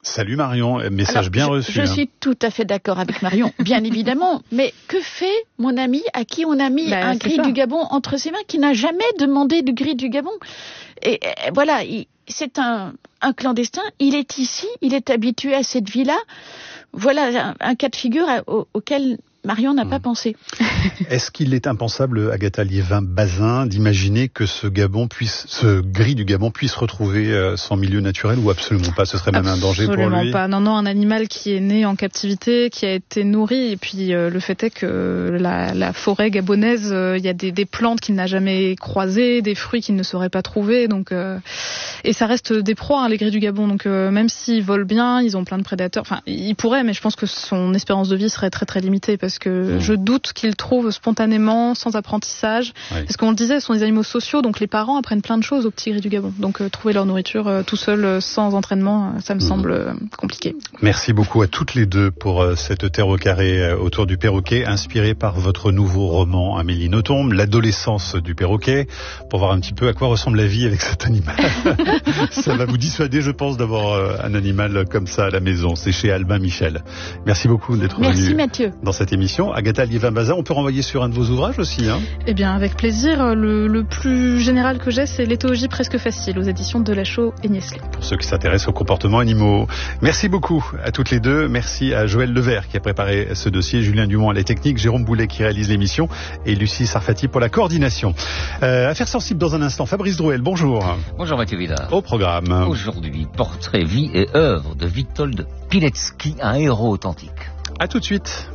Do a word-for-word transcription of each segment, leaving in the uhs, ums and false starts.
Salut Marion, message Alors, bien je, reçu. Je hein. suis tout à fait d'accord avec Marion, bien évidemment. Mais que fait mon ami à qui on a mis bah, un gris ça. du Gabon entre ses mains, qui n'a jamais demandé de gris du Gabon? Et, et voilà, il, c'est un, un clandestin. Il est ici, il est habitué à cette vie-là. Voilà un, un cas de figure à, au, auquel Marion n'a mmh. pas pensé. Est-ce qu'il est impensable, Agatha Liévin-Bazin, d'imaginer que ce Gabon puisse, ce gris du Gabon puisse retrouver euh, son milieu naturel, ou absolument pas? Ce serait même absolument un danger pour lui? Absolument pas. Non, non, un animal qui est né en captivité, qui a été nourri, et puis euh, le fait est que la, la forêt gabonaise, il euh, y a des, des plantes qu'il n'a jamais croisées, des fruits qu'il ne saurait pas trouver, donc euh, et ça reste des proies, hein, les gris du Gabon. Donc euh, même s'ils volent bien, ils ont plein de prédateurs. Enfin, ils pourraient, mais je pense que son espérance de vie serait très très limitée, parce que mmh. je doute qu'il trouve spontanément, sans apprentissage. Oui. Parce qu'on le disait, ce sont des animaux sociaux, donc les parents apprennent plein de choses aux petits gris du Gabon. Donc euh, trouver leur nourriture euh, tout seul, euh, sans entraînement, euh, ça me mmh. semble euh, compliqué. Merci beaucoup à toutes les deux pour euh, cette terre au carré euh, autour du perroquet, inspiré par votre nouveau roman, Amélie Nothomb, l'adolescence du perroquet, pour voir un petit peu à quoi ressemble la vie avec cet animal. Ça va vous dissuader, je pense, d'avoir euh, un animal comme ça à la maison. C'est chez Albin Michel. Merci beaucoup d'être venu dans cette émission. Agatha Liévin-Bazin, on peut renvoyer sur un de vos ouvrages aussi, hein? Eh bien, avec plaisir. Le, le plus général que j'ai, c'est L'éthologie presque facile, aux éditions de Delachaux et Niestlé. Pour ceux qui s'intéressent aux comportements animaux. Merci beaucoup à toutes les deux. Merci à Joël Levert qui a préparé ce dossier, Julien Dumont à la technique, Jérôme Boulet qui réalise l'émission et Lucie Sarfati pour la coordination. Euh, affaires sensibles dans un instant. Fabrice Drouel, bonjour. Bonjour Mathieu Villard. Au programme. Aujourd'hui, portrait, vie et œuvre de Witold Pilecki, un héros authentique. À tout de suite.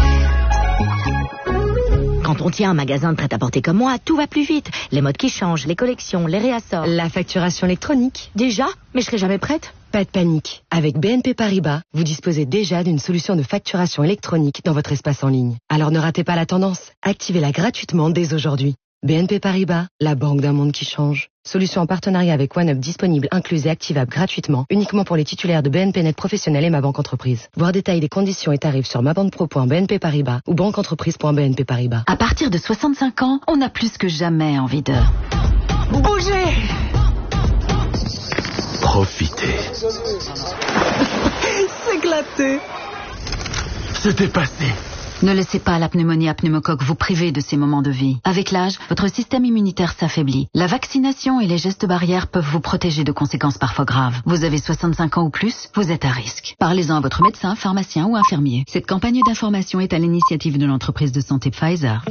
Quand on tient un magasin de prêt-à-porter comme moi, tout va plus vite. Les modes qui changent, les collections, les réassorts. La facturation électronique. Déjà? Mais je serai jamais prête. Pas de panique. Avec B N P Paribas, vous disposez déjà d'une solution de facturation électronique dans votre espace en ligne. Alors ne ratez pas la tendance. Activez-la gratuitement dès aujourd'hui. B N P Paribas, la banque d'un monde qui change. Solution en partenariat avec OneUp disponible, incluse et activable gratuitement, uniquement pour les titulaires de B N P Net Professionnel et Ma Banque Entreprise. Voir détail des conditions et tarifs sur mabanpro point b n p paribas ou banqueentreprise point b n p paribas. À partir de soixante-cinq ans, on a plus que jamais envie de... bouger. Profitez. S'éclater. Se dépasser. Ne laissez pas la pneumonie à pneumocoque vous priver de ces moments de vie. Avec l'âge, votre système immunitaire s'affaiblit. La vaccination et les gestes barrières peuvent vous protéger de conséquences parfois graves. Vous avez soixante-cinq ans ou plus, vous êtes à risque. Parlez-en à votre médecin, pharmacien ou infirmier. Cette campagne d'information est à l'initiative de l'entreprise de santé Pfizer.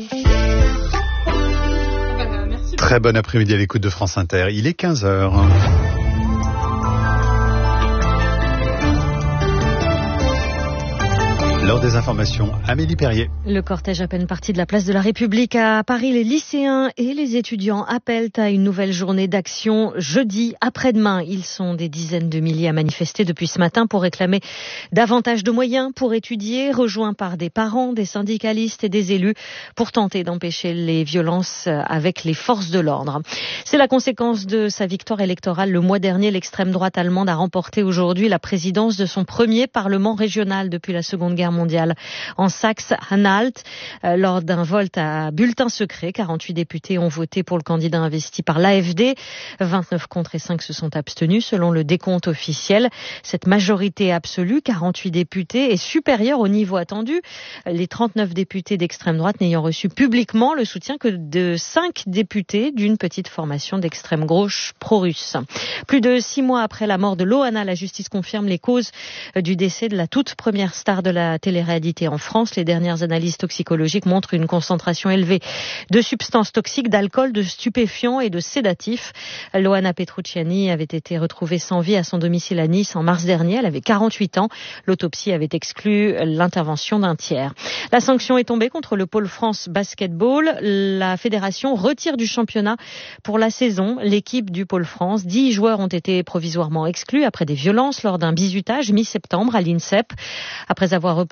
Très bon après-midi à l'écoute de France Inter. Il est quinze heures. Lors des informations, Amélie Perrier. Le cortège à peine parti de la place de la République à Paris, les lycéens et les étudiants appellent à une nouvelle journée d'action jeudi après-demain. Ils sont des dizaines de milliers à manifester depuis ce matin pour réclamer davantage de moyens pour étudier, rejoints par des parents, des syndicalistes et des élus pour tenter d'empêcher les violences avec les forces de l'ordre. C'est la conséquence de sa victoire électorale. Le mois dernier, l'extrême droite allemande a remporté aujourd'hui la présidence de son premier parlement régional depuis la Seconde Guerre mondiale. mondiale en Saxe-Anhalt. Euh, lors d'un vote à bulletin secret, quarante-huit députés ont voté pour le candidat investi par l'A F D. vingt-neuf contre et cinq se sont abstenus selon le décompte officiel. Cette majorité absolue, quarante-huit députés, est supérieure au niveau attendu. Les trente-neuf députés d'extrême droite n'ayant reçu publiquement le soutien que de cinq députés d'une petite formation d'extrême gauche pro-russe. Plus de six mois après la mort de Loana, la justice confirme les causes du décès de la toute première star de la télé-réalité en France. Les dernières analyses toxicologiques montrent une concentration élevée de substances toxiques, d'alcool, de stupéfiants et de sédatifs. Loana Petrucciani avait été retrouvée sans vie à son domicile à Nice en mars dernier. Elle avait quarante-huit ans. L'autopsie avait exclu l'intervention d'un tiers. La sanction est tombée contre le Pôle France Basketball. La fédération retire du championnat pour la saison l'équipe du Pôle France. Dix joueurs ont été provisoirement exclus après des violences lors d'un bizutage mi-septembre à l'INSEP. Après avoir reporté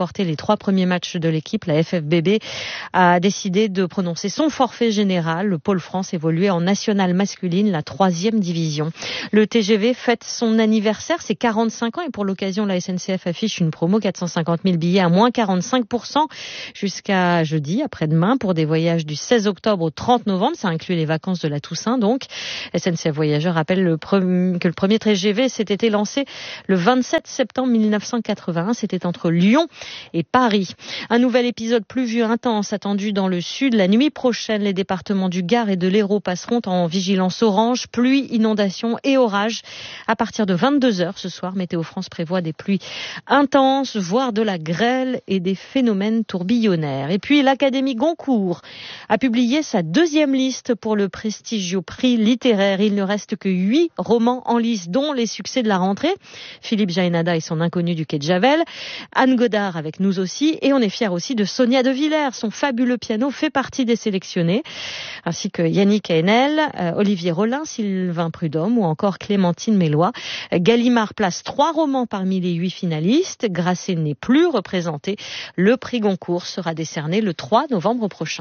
reporter les trois premiers matchs de l'équipe. La F F B B a décidé de prononcer son forfait général. Le Pôle France évoluait en nationale masculine, la troisième division. Le T G V fête son anniversaire, c'est quarante-cinq ans, et pour l'occasion, la S N C F affiche une promo quatre cent cinquante mille billets à moins quarante-cinq pour cent jusqu'à jeudi, après-demain, pour des voyages du seize octobre au trente novembre. Ça inclut les vacances de la Toussaint, donc. S N C F Voyageurs rappelle le pre- que le premier T G V s'est été lancé le vingt-sept septembre mille neuf cent quatre-vingt-un. C'était entre Lyon et Paris. Un nouvel épisode pluvieux intense attendu dans le sud. La nuit prochaine, les départements du Gard et de l'Hérault passeront en vigilance orange, pluie, inondations et orages. À partir de vingt-deux heures ce soir, Météo France prévoit des pluies intenses, voire de la grêle et des phénomènes tourbillonnaires. Et puis, l'Académie Goncourt a publié sa deuxième liste pour le prestigieux prix littéraire. Il ne reste que huit romans en lice, dont les succès de la rentrée. Philippe Jaénada et son Inconnu du quai de Javel. Anne Godard avec Nous aussi. Et on est fiers aussi de Sonia De Villers. Son fabuleux piano fait partie des sélectionnés. Ainsi que Yannick Haenel, euh, Olivier Rollin, Sylvain Prudhomme ou encore Clémentine Mélois. Gallimard place trois romans parmi les huit finalistes. Grasset n'est plus représenté. Le prix Goncourt sera décerné le trois novembre prochain.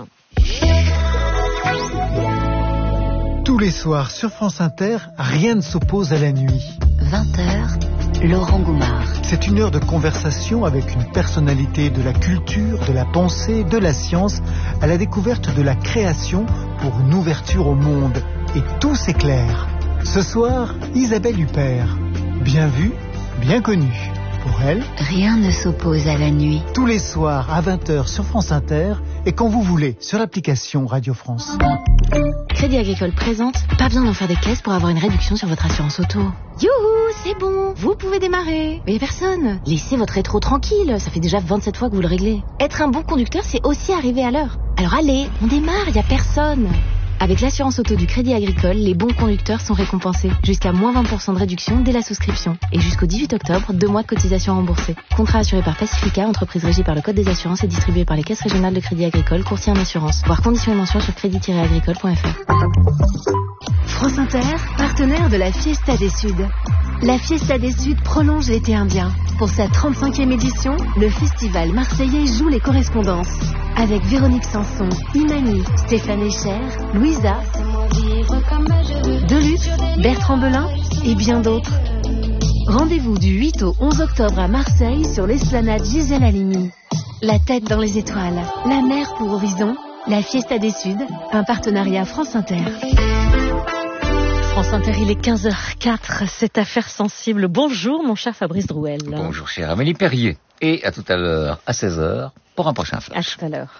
Tous les soirs sur France Inter, rien ne s'oppose à la nuit. vingt heures, Laurent Goumard. C'est une heure de conversation avec une personnalité de la culture, de la pensée, de la science, à la découverte de la création pour une ouverture au monde. Et tout s'éclaire. Ce soir, Isabelle Huppert. Bien vue, bien connue. Pour elle, rien ne s'oppose à la nuit. Tous les soirs à vingt heures sur France Inter et quand vous voulez sur l'application Radio France. Crédit Agricole présente, pas besoin d'en faire des caisses pour avoir une réduction sur votre assurance auto. Youhou, c'est bon, vous pouvez démarrer. Mais y a personne. Laissez votre rétro tranquille, ça fait déjà vingt-sept fois que vous le réglez. Être un bon conducteur, c'est aussi arriver à l'heure. Alors allez, on démarre, y a personne. Avec l'assurance auto du Crédit Agricole, les bons conducteurs sont récompensés. Jusqu'à moins vingt pour cent de réduction dès la souscription. Et jusqu'au dix-huit octobre, deux mois de cotisation remboursée. Contrat assuré par Pacifica, entreprise régie par le Code des assurances et distribué par les caisses régionales de Crédit Agricole, courtier en assurance. Voir conditions et mentions sur crédit tiret agricole point f r. France Inter, partenaire de la Fiesta des Suds. La Fiesta des Suds prolonge l'été indien. Pour sa trente-cinquième édition, le festival marseillais joue les correspondances. Avec Véronique Sanson, Imani, Stéphane Echer, Louisa, Deluxe, Bertrand Belin et bien d'autres. Rendez-vous du huit au onze octobre à Marseille sur l'esplanade Gisèle Halimi. La tête dans les étoiles, la mer pour horizon, la Fiesta des Suds, un partenariat France Inter. France Inter, il est quinze heures quatre, cette affaire sensible. Bonjour mon cher Fabrice Drouel. Bonjour chère Amélie Perrier. Et à tout à l'heure, à seize heures, pour un prochain flash. À tout à l'heure.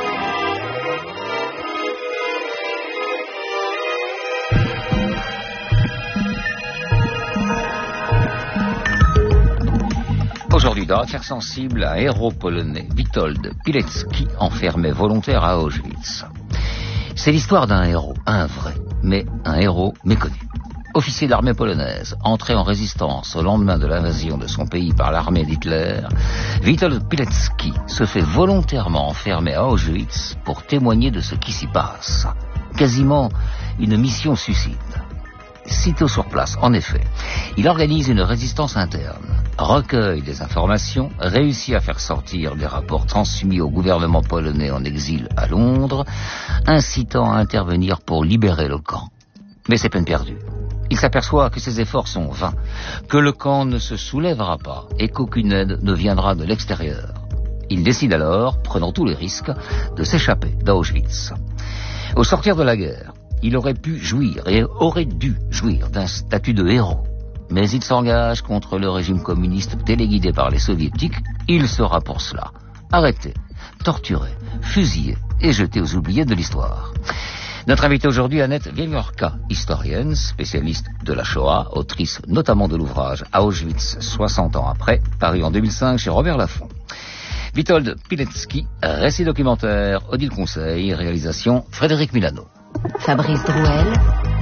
Aujourd'hui, dans l'affaire sensible, un héros polonais, Witold Pilecki, enfermé volontaire à Auschwitz. C'est l'histoire d'un héros, un vrai, mais un héros méconnu. Officier de l'armée polonaise, entré en résistance au lendemain de l'invasion de son pays par l'armée d'Hitler, Witold Pilecki se fait volontairement enfermer à Auschwitz pour témoigner de ce qui s'y passe. Quasiment une mission suicide. Sitôt sur place, en effet, il organise une résistance interne, recueille des informations, réussit à faire sortir des rapports transmis au gouvernement polonais en exil à Londres, incitant à intervenir pour libérer le camp. Mais c'est peine perdue. Il s'aperçoit que ses efforts sont vains, que le camp ne se soulèvera pas et qu'aucune aide ne viendra de l'extérieur. Il décide alors, prenant tous les risques, de s'échapper d'Auschwitz. Au sortir de la guerre, il aurait pu jouir et aurait dû jouir d'un statut de héros. Mais il s'engage contre le régime communiste téléguidé par les soviétiques. Il sera pour cela arrêté, torturé, fusillé et jeté aux oubliés de l'histoire. Notre invitée aujourd'hui, Annette Wielorka, historienne, spécialiste de la Shoah, autrice notamment de l'ouvrage « À Auschwitz, soixante ans après », paru en deux mille cinq chez Robert Laffont. Witold Pilecki, récit documentaire, Odile Conseil, réalisation Frédéric Milano. Fabrice Drouel,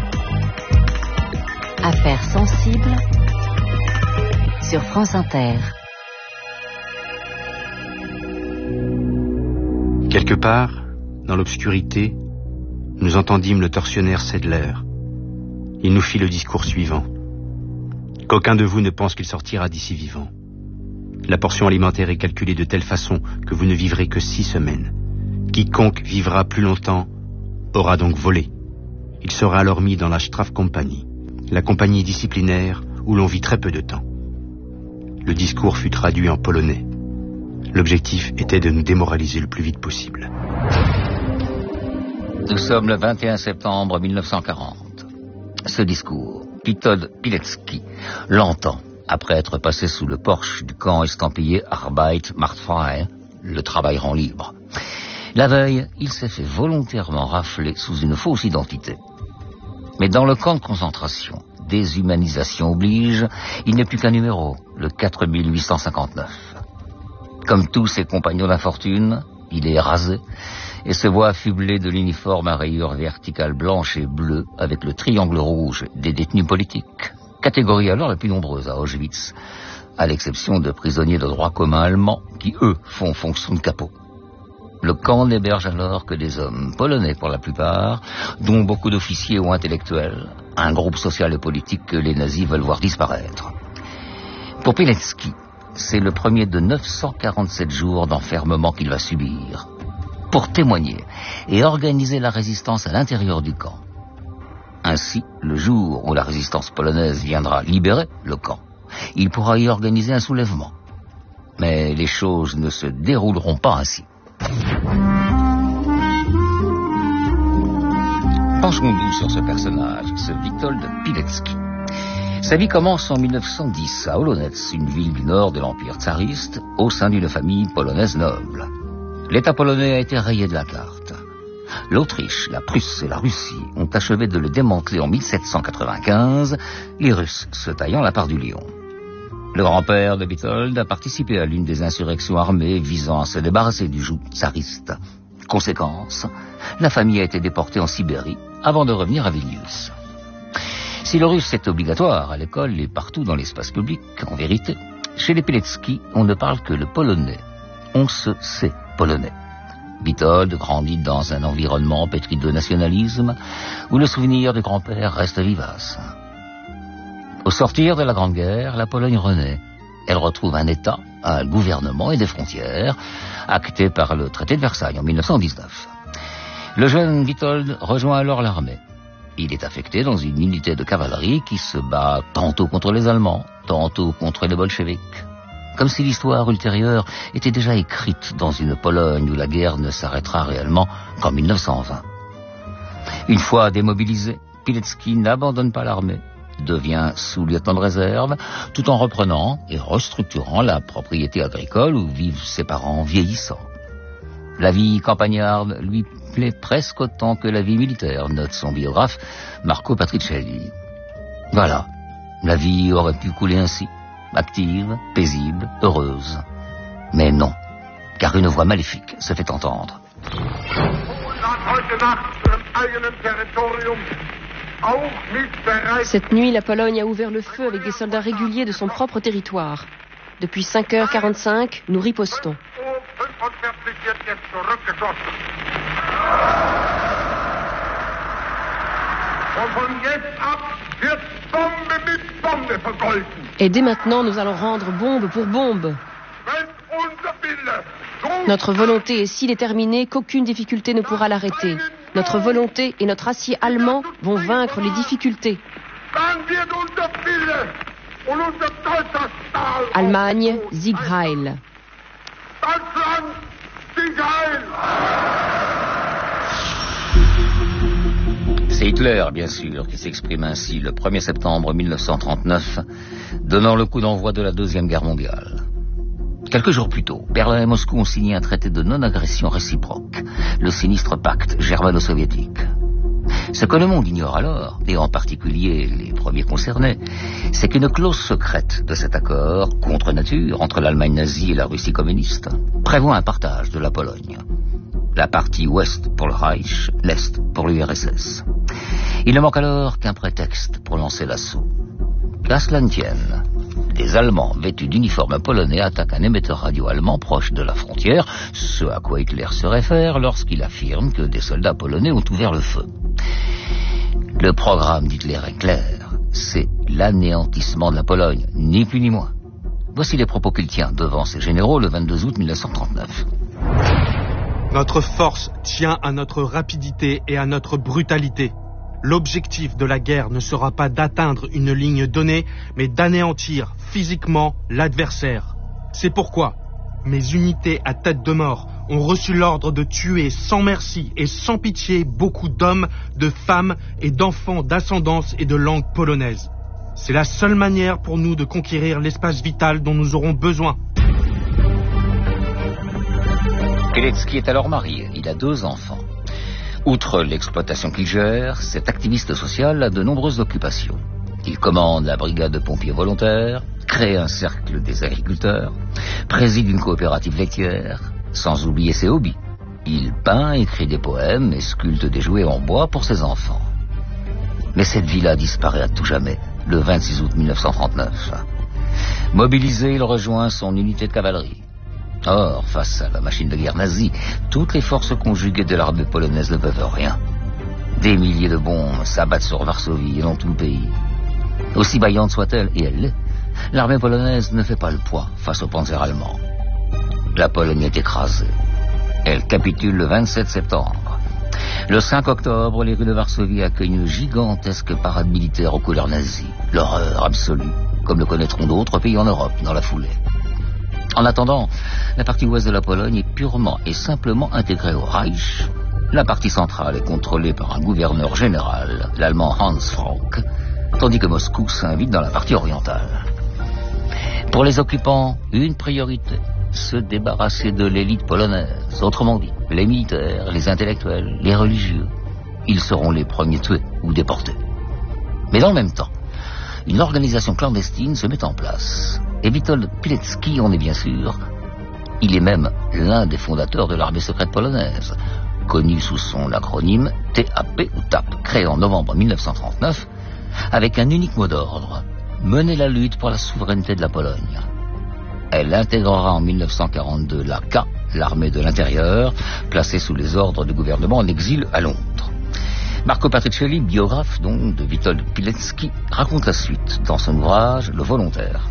affaires sensibles sur France Inter. Quelque part, dans l'obscurité, nous entendîmes le tortionnaire Sedler. Il nous fit le discours suivant. Qu'aucun de vous ne pense qu'il sortira d'ici vivant. La portion alimentaire est calculée de telle façon que vous ne vivrez que six semaines. Quiconque vivra plus longtemps aura donc volé. Il sera alors mis dans la Strafkompanie, la compagnie disciplinaire où l'on vit très peu de temps. Le discours fut traduit en polonais. L'objectif était de nous démoraliser le plus vite possible. Nous sommes le vingt et un septembre mille neuf cent quarante. Ce discours, Witold Pilecki l'entend après être passé sous le porche du camp estampillé Arbeit macht frei, le travail rend libre. La veille, il s'est fait volontairement rafler sous une fausse identité. Mais dans le camp de concentration, déshumanisation oblige, il n'est plus qu'un numéro, le quatre mille huit cent cinquante-neuf. Comme tous ses compagnons d'infortune, il est rasé et se voit affublé de l'uniforme à rayures verticales blanches et bleues avec le triangle rouge des détenus politiques, catégorie alors la plus nombreuse à Auschwitz, à l'exception de prisonniers de droit commun allemands qui, eux, font fonction de capot. Le camp n'héberge alors que des hommes polonais pour la plupart, dont beaucoup d'officiers ou intellectuels, un groupe social et politique que les nazis veulent voir disparaître. Pour Pilecki, c'est le premier de neuf cent quarante-sept jours d'enfermement qu'il va subir, pour témoigner et organiser la résistance à l'intérieur du camp. Ainsi, le jour où la résistance polonaise viendra libérer le camp, il pourra y organiser un soulèvement. Mais les choses ne se dérouleront pas ainsi. Penchons-nous sur ce personnage, ce Witold Pilecki. Sa vie commence en mille neuf cent dix à Olonec, une ville du nord de l'Empire tsariste, au sein d'une famille polonaise noble. L'État polonais a été rayé de la carte. L'Autriche, la Prusse et la Russie ont achevé de le démanteler en mille sept cent quatre-vingt-quinze, les Russes se taillant la part du lion. Le grand-père de Witold a participé à l'une des insurrections armées visant à se débarrasser du joug tsariste. Conséquence, la famille a été déportée en Sibérie avant de revenir à Vilnius. Si le russe est obligatoire à l'école et partout dans l'espace public, en vérité, chez les Pilecki, on ne parle que le polonais. On se sait polonais. Witold grandit dans un environnement pétri de nationalisme où le souvenir du grand-père reste vivace. Au sortir de la Grande Guerre, la Pologne renaît. Elle retrouve un État, un gouvernement et des frontières, actés par le traité de Versailles en mille neuf cent dix-neuf. Le jeune Witold rejoint alors l'armée. Il est affecté dans une unité de cavalerie qui se bat tantôt contre les Allemands, tantôt contre les bolcheviks. Comme si l'histoire ultérieure était déjà écrite dans une Pologne où la guerre ne s'arrêtera réellement qu'en mille neuf cent vingt. Une fois démobilisé, Pilecki n'abandonne pas l'armée, devient sous-lieutenant de réserve, tout en reprenant et restructurant la propriété agricole où vivent ses parents vieillissants. La vie campagnarde lui plaît presque autant que la vie militaire, note son biographe Marco Patricelli. Voilà, la vie aurait pu couler ainsi, active, paisible, heureuse. Mais non, car une voix maléfique se fait entendre. Cette nuit, la Pologne a ouvert le feu avec des soldats réguliers de son propre territoire. Depuis cinq heures quarante-cinq, nous ripostons. Et dès maintenant, nous allons rendre bombe pour bombe. Notre volonté est si déterminée qu'aucune difficulté ne pourra l'arrêter. Notre volonté et notre acier allemand vont vaincre les difficultés. Allemagne, Sieg Heil. C'est Hitler, bien sûr, qui s'exprime ainsi le premier septembre mille neuf cent trente-neuf, donnant le coup d'envoi de la Deuxième Guerre mondiale. Quelques jours plus tôt, Berlin et Moscou ont signé un traité de non-agression réciproque, le sinistre pacte germano-soviétique. Ce que le monde ignore alors, et en particulier les premiers concernés, c'est qu'une clause secrète de cet accord, contre nature, entre l'Allemagne nazie et la Russie communiste, prévoit un partage de la Pologne. La partie ouest pour le Reich, l'est pour l'U R S S. Il ne manque alors qu'un prétexte pour lancer l'assaut. Qu'à cela ne tienne, des Allemands vêtus d'uniformes polonais attaquent un émetteur radio allemand proche de la frontière, ce à quoi Hitler se réfère lorsqu'il affirme que des soldats polonais ont ouvert le feu. Le programme d'Hitler est clair, c'est l'anéantissement de la Pologne, ni plus ni moins. Voici les propos qu'il tient devant ses généraux le vingt-deux août mille neuf cent trente-neuf. Notre force tient à notre rapidité et à notre brutalité. L'objectif de la guerre ne sera pas d'atteindre une ligne donnée, mais d'anéantir physiquement l'adversaire. C'est pourquoi mes unités à tête de mort ont reçu l'ordre de tuer sans merci et sans pitié beaucoup d'hommes, de femmes et d'enfants d'ascendance et de langue polonaise. C'est la seule manière pour nous de conquérir l'espace vital dont nous aurons besoin. Pilecki est alors marié, il a deux enfants. Outre l'exploitation qu'il gère, cet activiste social a de nombreuses occupations. Il commande la brigade de pompiers volontaires, crée un cercle des agriculteurs, préside une coopérative laitière, sans oublier ses hobbies. Il peint, écrit des poèmes et sculpte des jouets en bois pour ses enfants. Mais cette villa disparaît à tout jamais, le vingt-six août mille neuf cent trente-neuf. Mobilisé, il rejoint son unité de cavalerie. Or, face à la machine de guerre nazie, toutes les forces conjuguées de l'armée polonaise ne peuvent rien. Des milliers de bombes s'abattent sur Varsovie et dans tout le pays. Aussi vaillante soit-elle, et elle l'est, l'armée polonaise ne fait pas le poids face au panzer allemand. La Pologne est écrasée. Elle capitule le vingt-sept septembre. Le cinq octobre, les rues de Varsovie accueillent une gigantesque parade militaire aux couleurs nazies. L'horreur absolue, comme le connaîtront d'autres pays en Europe dans la foulée. En attendant, la partie ouest de la Pologne est purement et simplement intégrée au Reich. La partie centrale est contrôlée par un gouverneur général, l'allemand Hans Frank, tandis que Moscou s'invite dans la partie orientale. Pour les occupants, une priorité, se débarrasser de l'élite polonaise, autrement dit, les militaires, les intellectuels, les religieux. Ils seront les premiers tués ou déportés. Mais dans le même temps, une organisation clandestine se met en place. Et Witold Pilecki en est bien sûr. Il est même l'un des fondateurs de l'armée secrète polonaise, connu sous son acronyme T A P ou T A P, créé en novembre mille neuf cent trente-neuf, avec un unique mot d'ordre, mener la lutte pour la souveraineté de la Pologne. Elle intégrera en mille neuf cent quarante-deux l'A K, l'armée de l'intérieur, placée sous les ordres du gouvernement en exil à Londres. Marco Patricielli, biographe donc de Witold Pilecki, raconte la suite dans son ouvrage Le Volontaire.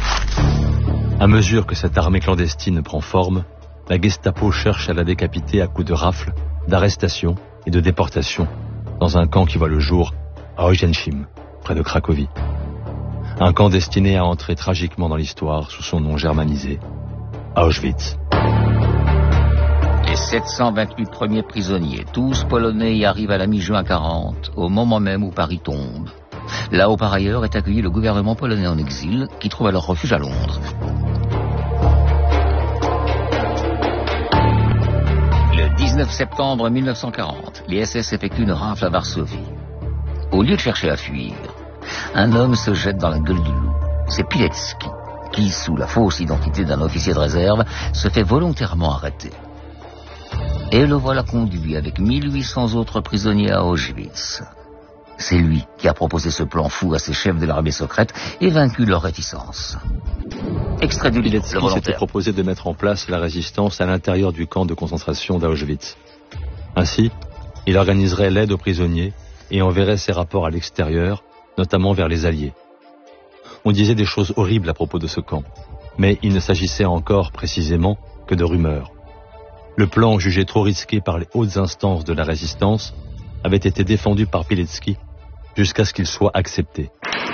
À mesure que cette armée clandestine prend forme, la Gestapo cherche à la décapiter à coups de rafles, d'arrestations et de déportations dans un camp qui voit le jour à Oświęcim, près de Cracovie. Un camp destiné à entrer tragiquement dans l'histoire sous son nom germanisé, Auschwitz. Les sept cent vingt-huit premiers prisonniers, tous polonais, y arrivent à la mi-juin quarante, au moment même où Paris tombe. Là où par ailleurs est accueilli le gouvernement polonais en exil, qui trouve alors refuge à Londres. Le dix-neuf septembre mille neuf cent quarante, les S S effectuent une rafle à Varsovie. Au lieu de chercher à fuir, un homme se jette dans la gueule du loup. C'est Pilecki, qui, sous la fausse identité d'un officier de réserve, se fait volontairement arrêter. Et le voilà conduit avec mille huit cents autres prisonniers à Auschwitz. C'est lui qui a proposé ce plan fou à ses chefs de l'armée secrète et vaincu leur réticence. Extrait du livre Le Volontaire. S'était proposé de mettre en place la résistance à l'intérieur du camp de concentration d'Auschwitz. Ainsi, il organiserait l'aide aux prisonniers et enverrait ses rapports à l'extérieur, notamment vers les Alliés. On disait des choses horribles à propos de ce camp, mais il ne s'agissait encore précisément que de rumeurs. Le plan, jugé trop risqué par les hautes instances de la résistance, avait été défendu par Pilecki jusqu'à ce qu'il soit accepté.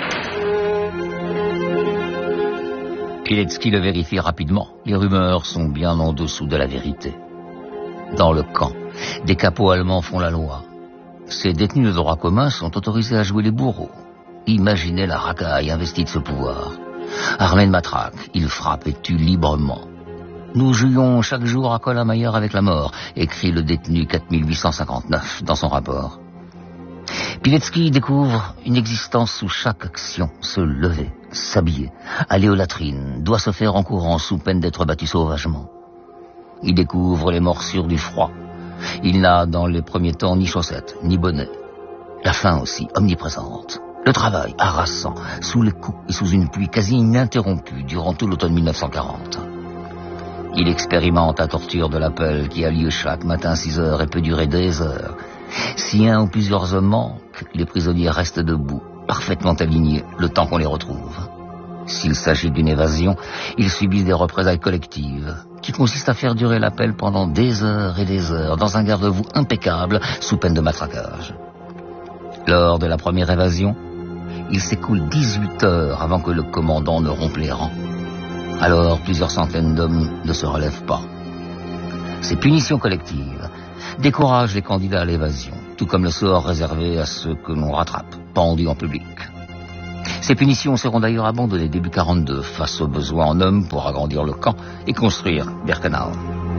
Pilecki le vérifie rapidement. Les rumeurs sont bien en dessous de la vérité. Dans le camp, des capots allemands font la loi. Ces détenus de droit commun sont autorisés à jouer les bourreaux. Imaginez la racaille investie de ce pouvoir. Armés de matraques, ils frappent et tuent librement. Nous jouions chaque jour à Colin-Mayer avec la mort, écrit le détenu quatre mille huit cent cinquante-neuf dans son rapport. Pilecki découvre une existence sous chaque action, se lever, s'habiller, aller aux latrines, doit se faire en courant sous peine d'être battu sauvagement. Il découvre les morsures du froid. Il n'a dans les premiers temps ni chaussettes, ni bonnet. La faim aussi, omniprésente. Le travail, harassant, sous les coups et sous une pluie quasi ininterrompue durant tout l'automne mille neuf cent quarante. Il expérimente la torture de l'appel qui a lieu chaque matin à six heures et peut durer des heures. Si un ou plusieurs hommes manquent, les prisonniers restent debout, parfaitement alignés, le temps qu'on les retrouve. S'il s'agit d'une évasion, ils subissent des représailles collectives, qui consistent à faire durer l'appel pendant des heures et des heures, dans un garde-à-vous impeccable, sous peine de matraquage. Lors de la première évasion, il s'écoule dix-huit heures avant que le commandant ne rompe les rangs. Alors, plusieurs centaines d'hommes ne se relèvent pas. Ces punitions collectives découragent les candidats à l'évasion, tout comme le sort réservé à ceux que l'on rattrape, pendus en public. Ces punitions seront d'ailleurs abandonnées début quarante-deux, face aux besoins en hommes pour agrandir le camp et construire Birkenau.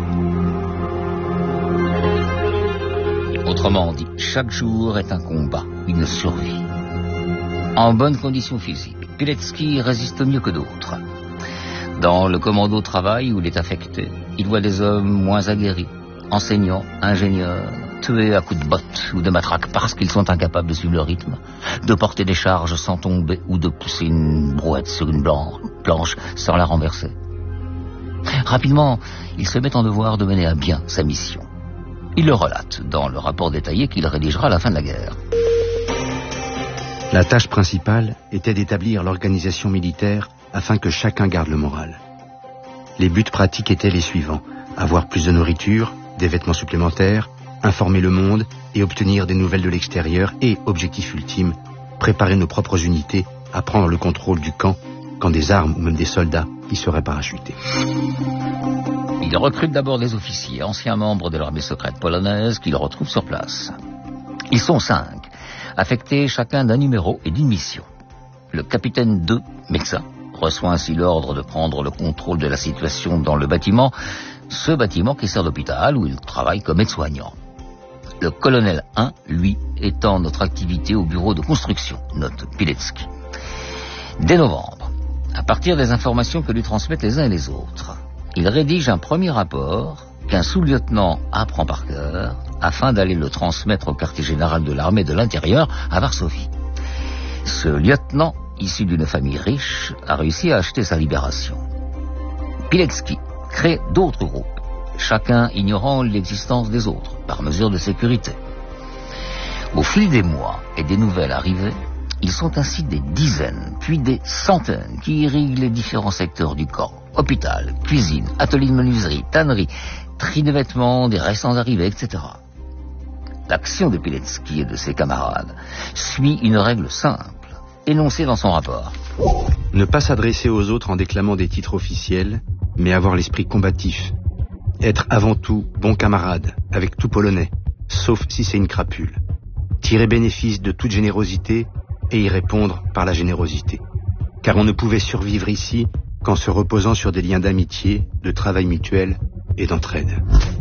Autrement dit, chaque jour est un combat, une survie. En bonne condition physique, Pilecki résiste mieux que d'autres. Dans le commando de travail où il est affecté, il voit des hommes moins aguerris, enseignants, ingénieurs, tués à coups de bottes ou de matraque parce qu'ils sont incapables de suivre le rythme, de porter des charges sans tomber ou de pousser une brouette sur une planche sans la renverser. Rapidement, il se met en devoir de mener à bien sa mission. Il le relate dans le rapport détaillé qu'il rédigera à la fin de la guerre. La tâche principale était d'établir l'organisation militaire afin que chacun garde le moral. Les buts pratiques étaient les suivants: avoir plus de nourriture, des vêtements supplémentaires, informer le monde et obtenir des nouvelles de l'extérieur et, objectif ultime, préparer nos propres unités à prendre le contrôle du camp quand des armes ou même des soldats y seraient parachutés. Il recrute d'abord des officiers, anciens membres de l'armée secrète polonaise, qu'il retrouve sur place. Ils sont cinq, affectés chacun d'un numéro et d'une mission. Le capitaine deux, médecin, reçoit ainsi l'ordre de prendre le contrôle de la situation dans le bâtiment, ce bâtiment qui sert d'hôpital où il travaille comme aide-soignant. Le colonel un, lui, étend notre activité au bureau de construction, note Pilecki. Dès novembre, à partir des informations que lui transmettent les uns et les autres, il rédige un premier rapport qu'un sous-lieutenant apprend par cœur afin d'aller le transmettre au quartier général de l'armée de l'intérieur à Varsovie. Ce lieutenant, issu d'une famille riche, a réussi à acheter sa libération. Pilecki crée d'autres groupes, chacun ignorant l'existence des autres, par mesure de sécurité. Au fil des mois et des nouvelles arrivées, ils sont ainsi des dizaines, puis des centaines qui irriguent les différents secteurs du camp. Hôpital, cuisine, atelier de menuiserie, tannerie, tri de vêtements, des récents arrivés, et cetera. L'action de Pilecki et de ses camarades suit une règle simple, énoncée dans son rapport. Ne pas s'adresser aux autres en déclamant des titres officiels, mais avoir l'esprit combatif. Être avant tout bon camarade, avec tout Polonais, sauf si c'est une crapule. Tirer bénéfice de toute générosité et y répondre par la générosité. Car on ne pouvait survivre ici qu'en se reposant sur des liens d'amitié, de travail mutuel et d'entraide.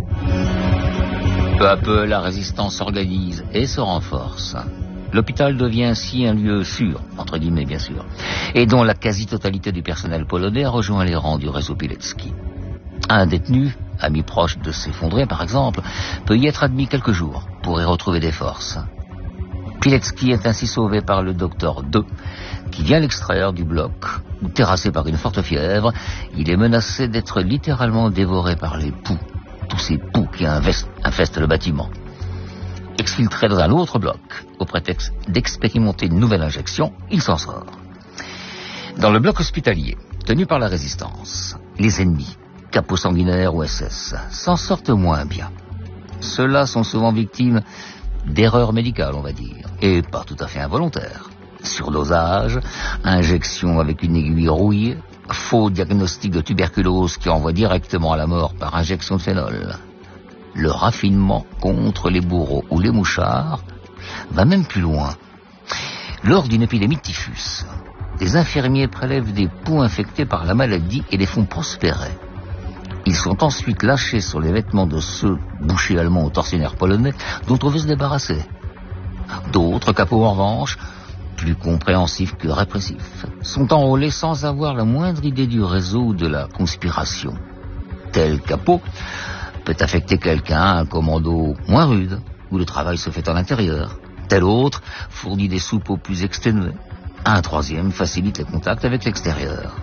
Peu à peu, la résistance s'organise et se renforce. L'hôpital devient ainsi un lieu sûr, entre guillemets bien sûr, et dont la quasi-totalité du personnel polonais a rejoint les rangs du réseau Pilecki. Un détenu, ami proche de s'effondrer par exemple, peut y être admis quelques jours pour y retrouver des forces. Pilecki est ainsi sauvé par le docteur deux, qui vient l'extraire du bloc, où terrassé par une forte fièvre, il est menacé d'être littéralement dévoré par les poux, tous ces poux qui infestent le bâtiment. Exfiltré dans un autre bloc, au prétexte d'expérimenter une nouvelle injection, il s'en sort. Dans le bloc hospitalier, tenu par la résistance, les ennemis, capots sanguinaires ou S S, s'en sortent moins bien. Ceux-là sont souvent victimes d'erreurs médicales, on va dire, et pas tout à fait involontaires. Surdosage, injection avec une aiguille rouillée, faux diagnostic de tuberculose qui envoie directement à la mort par injection de phénol. Le raffinement contre les bourreaux ou les mouchards va même plus loin. Lors d'une épidémie de typhus, des infirmiers prélèvent des poux infectés par la maladie et les font prospérer. Ils sont ensuite lâchés sur les vêtements de ceux, bouchers allemands ou tortionnaires polonais, dont on veut se débarrasser. D'autres capots, en revanche, plus compréhensifs que répressifs, sont enrôlés sans avoir la moindre idée du réseau ou de la conspiration. Tel capot peut affecter quelqu'un à un commando moins rude, où le travail se fait en intérieur. Tel autre fournit des soupes aux plus exténués. Un troisième facilite les contacts avec l'extérieur.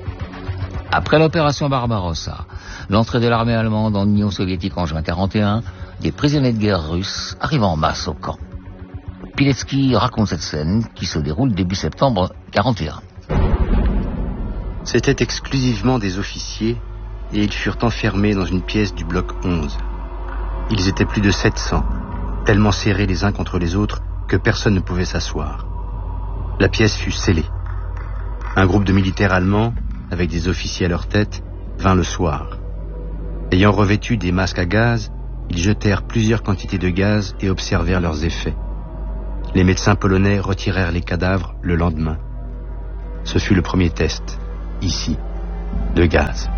Après l'opération Barbarossa, l'entrée de l'armée allemande en Union soviétique en juin quarante et un, des prisonniers de guerre russes arrivent en masse au camp. Pilecki raconte cette scène qui se déroule début septembre quarante et un. C'étaient exclusivement des officiers et ils furent enfermés dans une pièce du bloc onze. Ils étaient plus de sept cents, tellement serrés les uns contre les autres que personne ne pouvait s'asseoir. La pièce fut scellée. Un groupe de militaires allemands, avec des officiers à leur tête, vint le soir. Ayant revêtu des masques à gaz, ils jetèrent plusieurs quantités de gaz et observèrent leurs effets. Les médecins polonais retirèrent les cadavres le lendemain. Ce fut le premier test, ici, de gaz.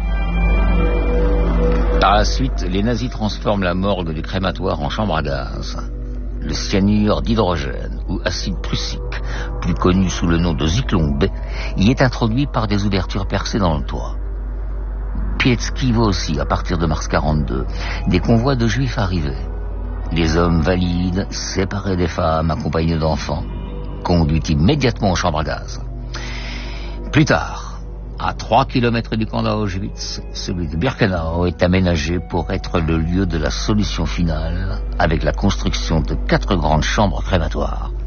Par la suite, les nazis transforment la morgue du crématoire en chambre à gaz. Le cyanure d'hydrogène ou acide prussique, plus connu sous le nom de Zyklon B, y est introduit par des ouvertures percées dans le toit. Pilecki voit aussi, à partir de mars quarante-deux, des convois de juifs arriver. Les hommes valides, séparés des femmes, accompagnés d'enfants, conduits immédiatement aux chambres à gaz. Plus tard, à trois kilomètres du camp d'Auschwitz, celui de Birkenau est aménagé pour être le lieu de la solution finale, avec la construction de quatre grandes chambres crématoires.